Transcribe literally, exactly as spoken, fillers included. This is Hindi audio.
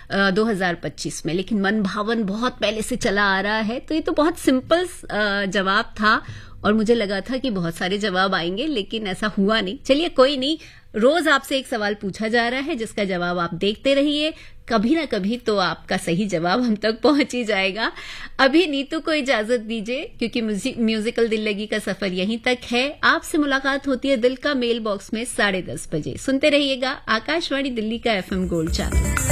दो हज़ार पच्चीस में, लेकिन मन भावन बहुत पहले से चला आ रहा है। तो ये तो बहुत सिंपल जवाब था और मुझे लगा था कि बहुत सारे जवाब आएंगे, लेकिन ऐसा हुआ नहीं। चलिए कोई नहीं, रोज आपसे एक सवाल पूछा जा रहा है जिसका जवाब आप देखते रहिए, कभी ना कभी तो आपका सही जवाब हम तक पहुंच ही जाएगा। अभी नीतू को इजाजत दीजिए क्योंकि म्यूजिकल दिल लगी का सफर यहीं तक है। आपसे मुलाकात होती है दिल का मेल बॉक्स में साढ़े दस बजे। सुनते रहिएगा आकाशवाणी दिल्ली का एफएम गोल्ड चैनल।